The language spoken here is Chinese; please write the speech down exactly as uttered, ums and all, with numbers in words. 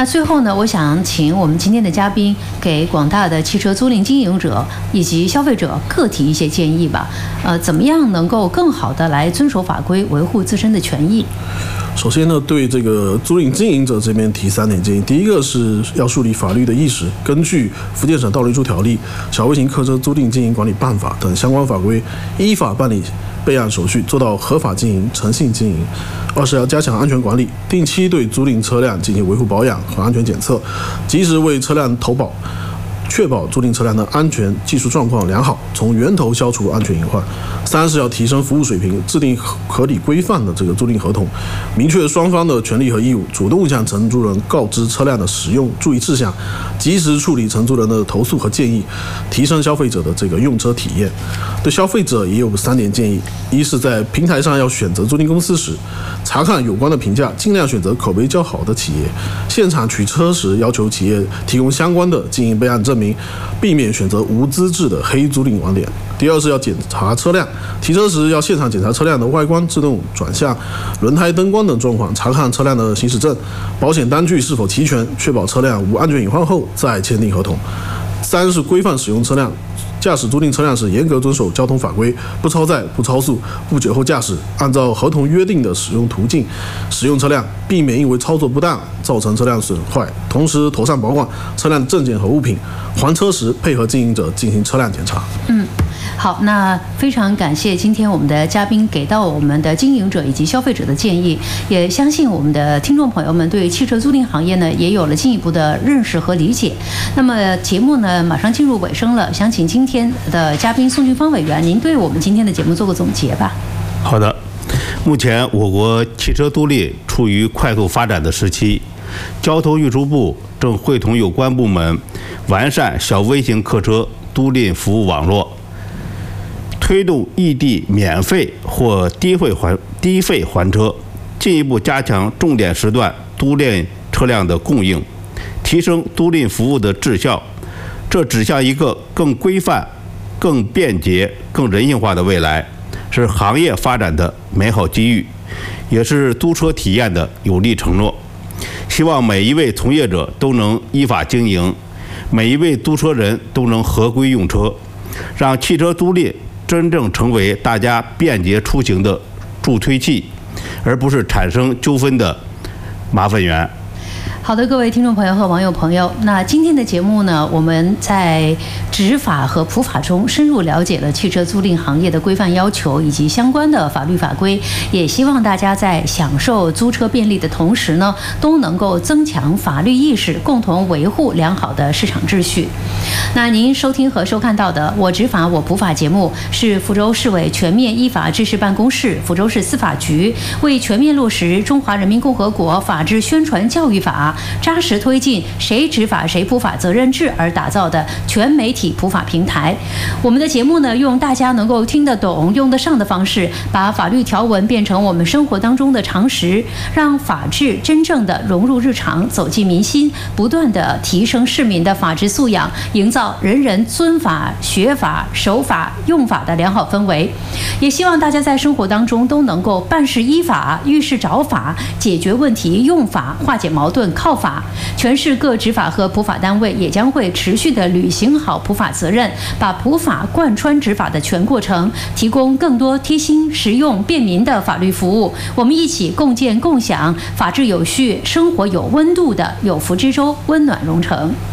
那最后呢，我想请我们今天的嘉宾给广大的汽车租赁经营者以及消费者各提一些建议吧。呃，怎么样能够更好的来遵守法规，维护自身的权益？ 首先呢，对这个租赁经营者这边提三点建议。第一个是要树立法律的意识，根据福建省道路运输条例、小微型客车租赁经营管理办法等相关法规，依法办理备案手续，做到合法经营、诚信经营。二是要加强安全管理，定期对租赁车辆进行维护保养和安全检测，及时为车辆投保，确保租赁车辆的安全技术状况良好，从源头消除安全隐患。三是要提升服务水平，制定合理规范的这个租赁合同，明确双方的权利和义务，主动向承租人告知车辆的使用注意事项，及时处理承租人的投诉和建议，提升消费者的这个用车体验。对消费者也有三点建议：一是在平台上要选择租赁公司时，查看有关的评价，尽量选择口碑较好的企业；现场取车时，要求企业提供相关的经营备案证明，避免选择无资质的黑租赁网点。第二是要检查车辆，提车时要现场检查车辆的外观、制动转向、轮胎、灯光等状况，查看车辆的行驶证、保险单据是否齐全，确保车辆无安全隐患后再签订合同。三是规范使用车辆，驾驶租赁车辆时严格遵守交通法规，不超载、不超速、不酒后驾驶，按照合同约定的使用途径使用车辆，避免因为操作不当造成车辆损坏。同时，妥善保管车辆的证件和物品，还车时配合经营者进行车辆检查。 嗯。好，那非常感谢今天我们的嘉宾给到我们的经营者以及消费者的建议，也相信我们的听众朋友们对汽车租赁行业呢也有了进一步的认识和理解。那么节目呢马上进入尾声了，想请今天的嘉宾宋俊芳委员，您对我们今天的节目做个总结吧。 好的，目前我国汽车租赁处于快速发展的时期，交通运输部正会同有关部门完善小微型客车租赁服务网络，推动异地免费或低费还低费还车，进一步加强重点时段租赁车辆的供应，提升租赁服务的质效。这指向一个更规范、更便捷、更人性化的未来，是行业发展的美好机遇，也是租车体验的有力承诺。希望每一位从业者都能依法经营，每一位租车人都能合规用车，让汽车租赁真正成为大家便捷出行的助推器，而不是产生纠纷的麻烦源。 好的，各位听众朋友和网友朋友，那今天的节目呢，我们在执法和普法中深入了解了汽车租赁行业的规范要求以及相关的法律法规，也希望大家在享受租车便利的同时呢，都能够增强法律意识，共同维护良好的市场秩序。那您收听和收看到的我执法我普法节目，是福州市委全面依法治市办公室、福州市司法局为全面落实中华人民共和国法治宣传教育法，扎实推进谁执法谁普法责任制而打造的全媒体普法平台。我们的节目呢，用大家能够听得懂、用得上的方式，把法律条文变成我们生活当中的常识，让法治真正的融入日常，走进民心，不断的提升市民的法治素养，营造人人遵法、学法、守法、用法的良好氛围。也希望大家在生活当中都能够办事依法、遇事找法、解决问题用法、化解矛盾靠法。全市各执法和普法单位也将会持续的履行好普法责任，把普法贯穿执法的全过程，提供更多贴心、实用、便民的法律服务。我们一起共建共享法治有序、生活有温度的有福之州温暖蓉城。